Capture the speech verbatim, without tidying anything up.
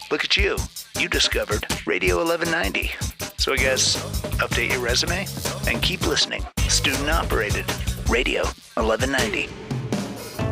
Look at you. You discovered Radio eleven ninety. So I guess update your resume and keep listening. Student operated. Radio eleven ninety.